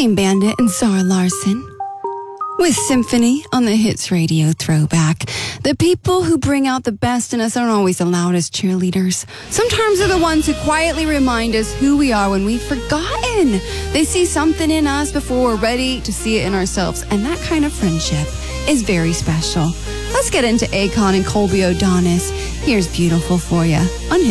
Clean Bandit and Zara Larsson. With Symphony on the Hits Radio Throwback. The people who bring out the best in us aren't always the loudest cheerleaders. Sometimes they're the ones who quietly remind us who we are when we've forgotten. They see something in us before we're ready to see it in ourselves. And that kind of friendship is very special. Let's get into Akon and Colby O'Donis. Here's Beautiful for you on